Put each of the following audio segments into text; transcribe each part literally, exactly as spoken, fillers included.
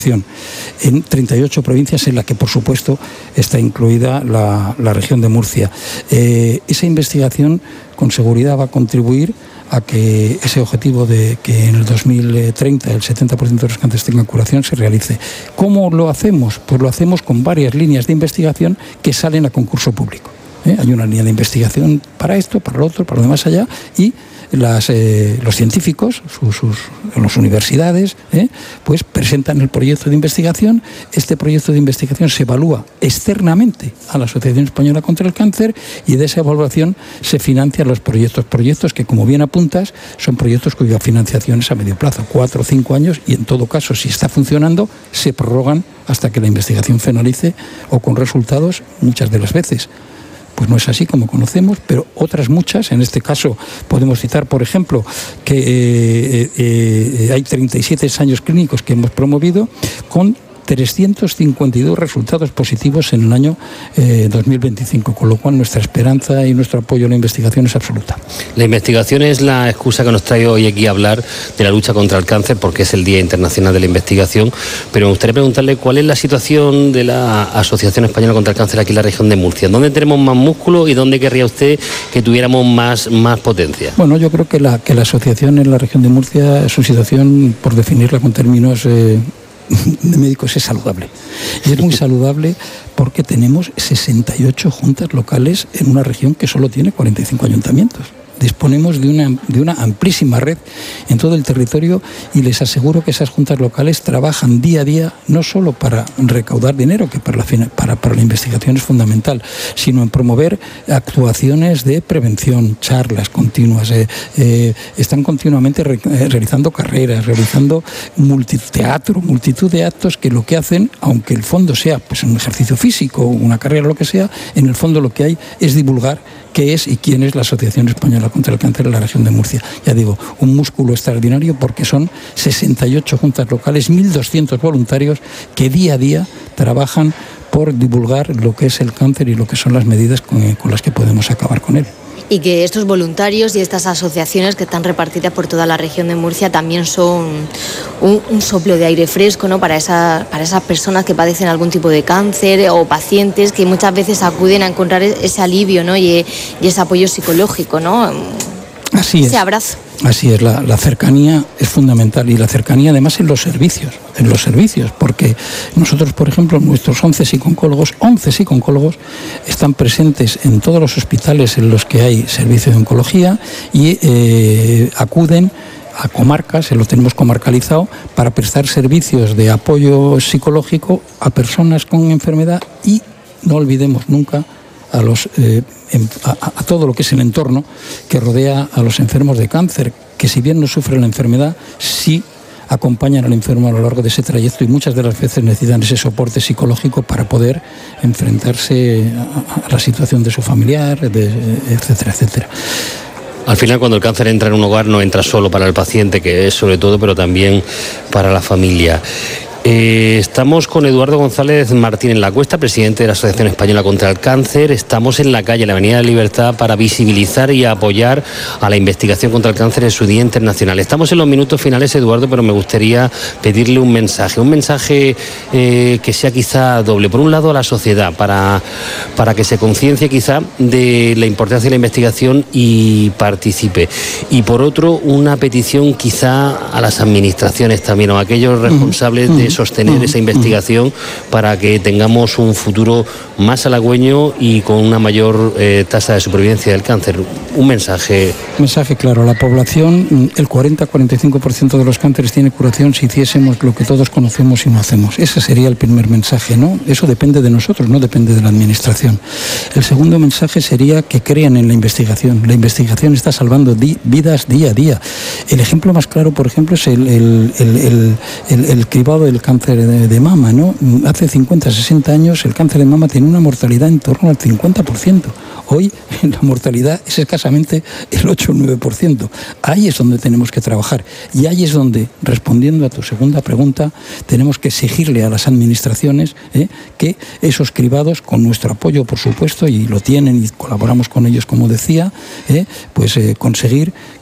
en treinta y ocho provincias, en la que por supuesto está incluida la, la región de Murcia. Eh, esa investigación con seguridad va a contribuir a que ese objetivo de que en el dos mil treinta el setenta por ciento de los cánceres tengan curación se realice. ¿Cómo lo hacemos? Pues lo hacemos con varias líneas de investigación que salen a concurso público. ¿Eh? Hay una línea de investigación para esto, para lo otro, para lo demás allá, y Las, eh, los científicos, sus, sus, las universidades, eh, pues presentan el proyecto de investigación. Este proyecto de investigación se evalúa externamente a la Asociación Española contra el Cáncer y de esa evaluación se financian los proyectos. Proyectos que, como bien apuntas, son proyectos cuya financiación es a medio plazo, cuatro o cinco años, y en todo caso, si está funcionando, se prorrogan hasta que la investigación finalice o con resultados muchas de las veces. Pues no es así como conocemos, pero otras muchas, en este caso podemos citar, por ejemplo, que eh, eh, hay treinta y siete ensayos clínicos que hemos promovido con trescientos cincuenta y dos resultados positivos en el año eh, dos mil veinticinco, con lo cual nuestra esperanza y nuestro apoyo a la investigación es absoluta. La investigación es la excusa que nos trae hoy aquí a hablar de la lucha contra el cáncer, porque es el Día Internacional de la Investigación, pero me gustaría preguntarle cuál es la situación de la Asociación Española contra el Cáncer aquí en la región de Murcia. ¿Dónde tenemos más músculo y dónde querría usted que tuviéramos más, más potencia? Bueno, yo creo que la, que la asociación en la región de Murcia, su situación, por definirla con términos Eh, de médicos, es saludable. Y es muy saludable porque tenemos sesenta y ocho juntas locales en una región que solo tiene cuarenta y cinco ayuntamientos. Disponemos de una, de una amplísima red en todo el territorio y les aseguro que esas juntas locales trabajan día a día no solo para recaudar dinero, que para la, para, para la investigación es fundamental, sino en promover actuaciones de prevención, charlas continuas. Eh, eh, están continuamente re, eh, realizando carreras, realizando multiteatro, multitud de actos que lo que hacen, aunque el fondo sea pues, un ejercicio físico, una carrera o lo que sea, en el fondo lo que hay es divulgar qué es y quién es la Asociación Española contra el Cáncer en la región de Murcia. Ya digo, un músculo extraordinario porque son sesenta y ocho juntas locales, mil doscientos voluntarios que día a día trabajan por divulgar lo que es el cáncer y lo que son las medidas con, con las que podemos acabar con él. Y que estos voluntarios y estas asociaciones que están repartidas por toda la región de Murcia también son un, un soplo de aire fresco, ¿no? para, esa, para esas personas que padecen algún tipo de cáncer o pacientes que muchas veces acuden a encontrar ese alivio, ¿no? y, y ese apoyo psicológico, ¿no? Así es. Ese abrazo. Así es, la, la cercanía es fundamental y la cercanía además en los servicios, en los servicios, porque nosotros, por ejemplo, nuestros once psicooncólogos, once psicooncólogos están presentes en todos los hospitales en los que hay servicio de oncología y eh, acuden a comarcas, lo tenemos comarcalizado, para prestar servicios de apoyo psicológico a personas con enfermedad y no olvidemos nunca a los eh, a, a todo lo que es el entorno que rodea a los enfermos de cáncer, que si bien no sufren la enfermedad, sí acompañan al enfermo a lo largo de ese trayecto y muchas de las veces necesitan ese soporte psicológico para poder enfrentarse a, a la situación de su familiar, de, etcétera, etcétera. Al final, cuando el cáncer entra en un hogar, no entra solo para el paciente, que es sobre todo, pero también para la familia. Eh, estamos con Eduardo González Martín en la Cuesta, presidente de la Asociación Española contra el Cáncer. Estamos en la calle, en la Avenida de Libertad, para visibilizar y apoyar a la investigación contra el cáncer en su Día Internacional. Estamos en los minutos finales, Eduardo, pero me gustaría pedirle un mensaje, un mensaje eh, que sea quizá doble. Por un lado, a la sociedad, para, para que se conciencie quizá de la importancia de la investigación y participe. Y por otro, una petición quizá a las administraciones también, o a aquellos responsables mm, mm. de sostener esa investigación para que tengamos un futuro más halagüeño y con una mayor eh, tasa de supervivencia del cáncer. Un mensaje. Un mensaje claro. La población, el cuarenta a cuarenta y cinco por ciento de los cánceres tiene curación si hiciésemos lo que todos conocemos y no hacemos. Ese sería el primer mensaje, ¿no? Eso depende de nosotros, no depende de la administración. El segundo mensaje sería que crean en la investigación. La investigación está salvando di- vidas día a día. El ejemplo más claro, por ejemplo, es el, el, el, el, el, el cribado del cáncer de, de mama, ¿no? Hace cincuenta, sesenta años el cáncer de mama tenía una mortalidad en torno al cincuenta por ciento. Hoy la mortalidad es escasamente el ocho o nueve por ciento. Ahí es donde tenemos que trabajar y ahí es donde, respondiendo a tu segunda pregunta, tenemos que exigirle a las administraciones ¿eh? que esos cribados, con nuestro apoyo por supuesto, y lo tienen y colaboramos con ellos como decía, ¿eh? pues eh, conseguir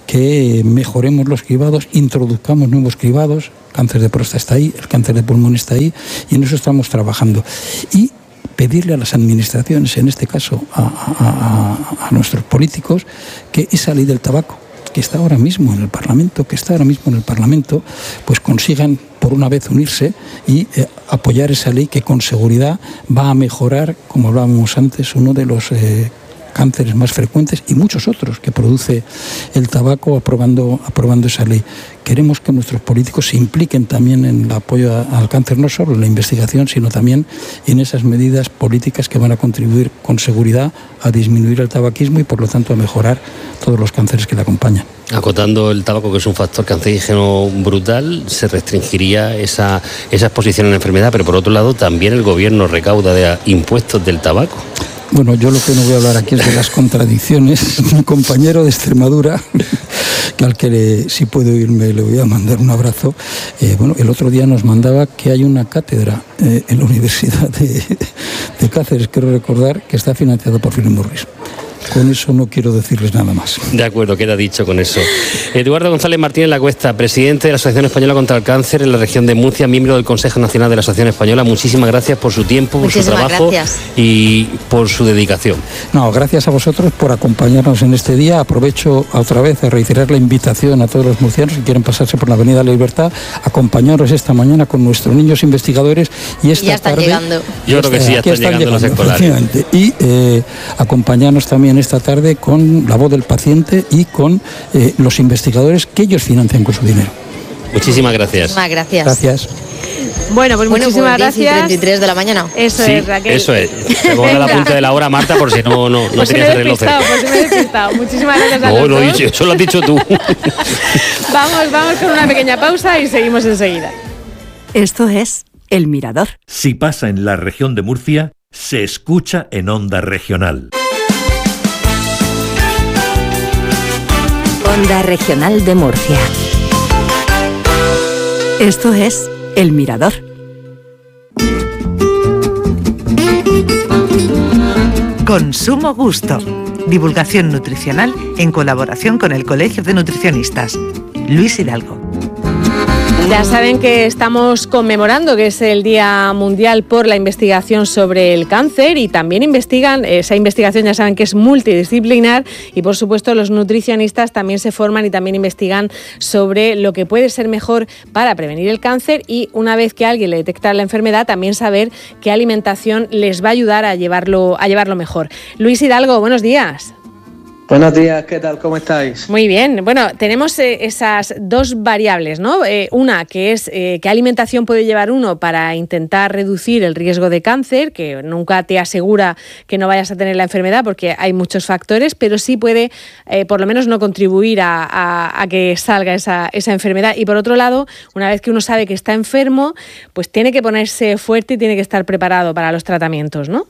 que mejoremos los cribados, introduzcamos nuevos cribados. Cáncer de próstata está ahí, el cáncer de pulmón está ahí, y en eso estamos trabajando. Y pedirle a las administraciones, en este caso a, a, a, a nuestros políticos, que esa ley del tabaco, que está ahora mismo en el Parlamento, que está ahora mismo en el Parlamento, pues consigan por una vez unirse y eh, apoyar esa ley que con seguridad va a mejorar, como hablábamos antes, uno de los eh, cánceres más frecuentes y muchos otros que produce el tabaco, aprobando, aprobando esa ley. Queremos que nuestros políticos se impliquen también en el apoyo a, al cáncer, no solo en la investigación, sino también en esas medidas políticas que van a contribuir con seguridad a disminuir el tabaquismo y por lo tanto a mejorar todos los cánceres que le acompañan. Acotando el tabaco, que es un factor cancerígeno brutal, se restringiría esa, esa exposición a la enfermedad, pero por otro lado también el gobierno recauda de impuestos del tabaco. Bueno, yo lo que no voy a hablar aquí es de las contradicciones. Mi compañero de Extremadura, que al que le, si puede oírme le voy a mandar un abrazo, eh, bueno, el otro día nos mandaba que hay una cátedra eh, en la Universidad de, de Cáceres, quiero recordar, que está financiada por Philip Morris. Con eso no quiero decirles nada más. De acuerdo, queda dicho con eso. Eduardo González Martínez La Cuesta, presidente de la Asociación Española contra el Cáncer en la región de Murcia, miembro del Consejo Nacional de la Asociación Española. Muchísimas gracias por su tiempo, por Muchísimas su trabajo gracias. y por su dedicación. No, gracias a vosotros por acompañarnos en este día. Aprovecho otra vez a reiterar la invitación a todos los murcianos que quieren pasarse por la Avenida de la Libertad, acompañaros esta mañana con nuestros niños investigadores y esta ya están tarde... llegando. Yo creo que sí, ya están, están llegando, llegando los escolares. Y eh, acompañarnos también esta tarde con la voz del paciente y con eh, los investigadores que ellos financian con su dinero. Muchísimas gracias. Muchísimas gracias. Gracias. Bueno, pues bueno, muchísimas pues gracias. treinta y tres de la mañana. Eso sí, es, Raquel. Eso es. Te pongo la punta de la hora, Marta, por si no, no, no pues tenías el reloj cerca. Pues me he despistado. Muchísimas gracias a no, los no, dos. eso lo has dicho tú. Vamos, vamos con una pequeña pausa y seguimos enseguida. Esto es El Mirador. Si pasa en la región de Murcia, se escucha en Onda Regional. Onda Regional de Murcia. Esto es El Mirador. Consumo Gusto. Divulgación nutricional en colaboración con el Colegio de Nutricionistas. Luis Hidalgo. Ya saben que estamos conmemorando que es el Día Mundial por la Investigación sobre el Cáncer y también investigan, esa investigación ya saben que es multidisciplinar y por supuesto los nutricionistas también se forman y también investigan sobre lo que puede ser mejor para prevenir el cáncer y una vez que alguien le detecta la enfermedad también saber qué alimentación les va a ayudar a llevarlo, a llevarlo mejor. Luis Hidalgo, buenos días. Buenos días, ¿qué tal? ¿Cómo estáis? Muy bien. Bueno, tenemos eh, esas dos variables, ¿no? Eh, una que es eh, qué alimentación puede llevar uno para intentar reducir el riesgo de cáncer, que nunca te asegura que no vayas a tener la enfermedad porque hay muchos factores, pero sí puede eh, por lo menos no contribuir a, a, a que salga esa, esa enfermedad. Y por otro lado, una vez que uno sabe que está enfermo, pues tiene que ponerse fuerte y tiene que estar preparado para los tratamientos, ¿no?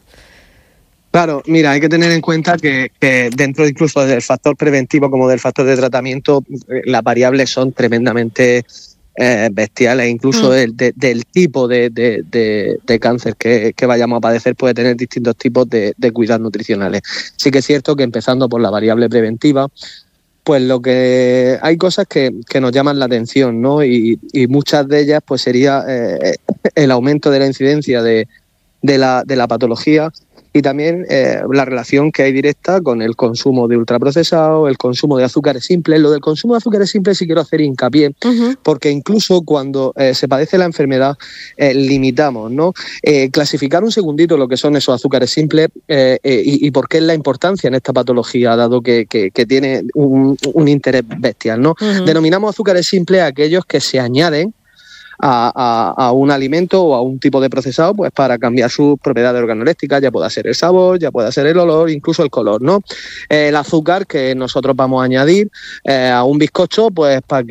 Claro, mira, hay que tener en cuenta que, que dentro incluso del factor preventivo como del factor de tratamiento, las variables son tremendamente eh, bestiales, incluso mm. el, de, del tipo de, de, de, de cáncer que, que vayamos a padecer puede tener distintos tipos de, de cuidados nutricionales. Sí que es cierto que empezando por la variable preventiva, pues lo que hay cosas que, que nos llaman la atención, ¿no? Y, y muchas de ellas pues sería eh, el aumento de la incidencia de, de, la, de la patología. Y también eh, la relación que hay directa con el consumo de ultraprocesados, el consumo de azúcares simples. Lo del consumo de azúcares simples sí quiero hacer hincapié, uh-huh. porque incluso cuando eh, se padece la enfermedad eh, limitamos, ¿no? Eh, clasificar un segundito lo que son esos azúcares simples eh, eh, y, y por qué es la importancia en esta patología, dado que, que, que tiene un, un interés bestial, ¿no? Uh-huh. Denominamos azúcares simples a aquellos que se añaden A, a, a un alimento o a un tipo de procesado pues para cambiar sus propiedades organolépticas, ya pueda ser el sabor, ya pueda ser el olor, incluso el color, ¿no? Eh, el azúcar que nosotros vamos a añadir eh, a un bizcocho pues para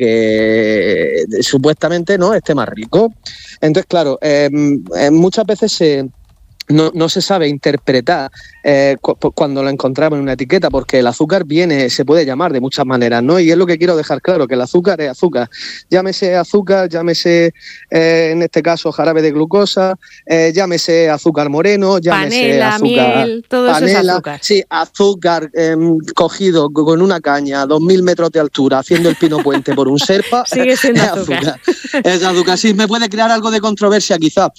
que eh, supuestamente no esté más rico. Entonces, claro, eh, eh, muchas veces se... No, no se sabe interpretar eh, cu cuando lo encontramos en una etiqueta, porque el azúcar viene, se puede llamar de muchas maneras, ¿no? Y es lo que quiero dejar claro, que el azúcar es azúcar. Llámese azúcar, llámese eh, en este caso jarabe de glucosa, eh, llámese azúcar moreno, llámese panela, azúcar, miel, todo panela, eso es azúcar. Sí, azúcar eh, cogido con una caña a dos mil metros de altura, haciendo el pino puente por un serpa. Sigue siendo es azúcar. azúcar. Es azúcar. Sí, me puede crear algo de controversia quizás,